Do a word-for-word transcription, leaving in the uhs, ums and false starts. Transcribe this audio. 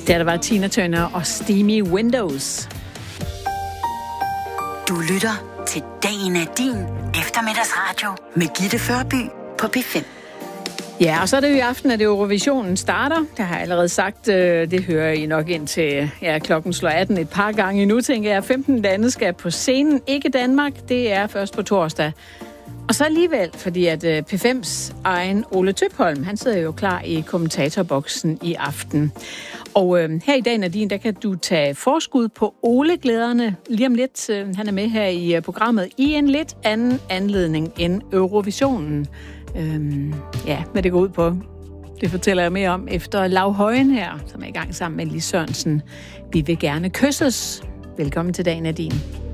Der, der var Tina Turner og Steamy Windows. Du lytter til Dagen er din eftermiddagsradio med Gitte Førby på P fem. Ja, og så er det jo i aften, at Eurovisionen starter. Det har jeg allerede sagt. Det hører I nok ind til, ja, klokken slår atten et par gange nu, tænker jeg. femten lande skal på scenen. Ikke Danmark. Det er først på torsdag. Og så alligevel, fordi at P fems egen Ole Tøpholm, han sidder jo klar i kommentatorboksen i aften. Og øh, her i Dagen er din, der kan du tage forskud på Ole-glæderne lige om lidt. Han er med her i programmet i en lidt anden anledning end Eurovisionen. Øhm, ja, hvad det går ud på, det fortæller jeg mere om efter Lav Højen her, som er i gang sammen med Lis Sørensen. Vi vil gerne kysses. Velkommen til Dagen er din.